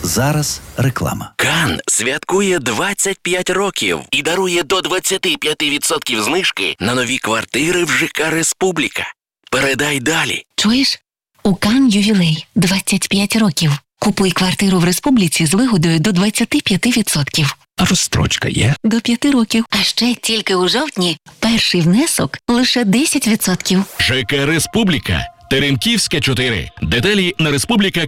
Зараз реклама. Кан святкує 25 років і дарує до 25% знижки на нові квартири в ЖК «Республіка». Передай далі. Чуєш? У Кан ювілей 25 років. Купуй квартиру в Республіці з вигодою до 25%. А розстрочка є? До 5 років. А ще тільки у жовтні перший внесок лише 10%. ЖК «Республіка». Теремківська, 4. Деталі на respublica.com.ua.